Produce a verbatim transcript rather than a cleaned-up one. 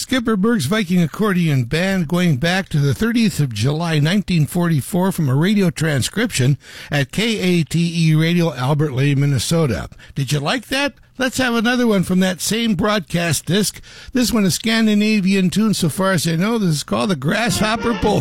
Skipper Berg's Viking Accordion Band, going back to the thirtieth of July, nineteen forty-four, from a radio transcription at K A T E Radio, Albert Lea, Minnesota. Did you like that? Let's have another one from that same broadcast disc. This one is Scandinavian tune, so far as I know. This is called the Grasshopper Polka.